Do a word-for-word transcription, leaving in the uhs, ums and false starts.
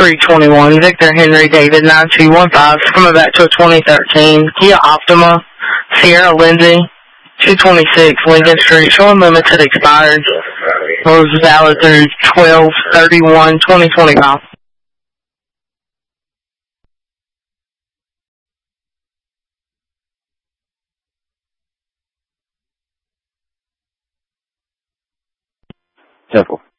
three twenty-one, Victor Henry David nine two one five, coming back to a twenty thirteen Kia Optima, Sierra Lindsay, two twenty-six Lincoln Street, showing limited expired. Was valid through twelve thirty-one twenty twenty-five. Temple.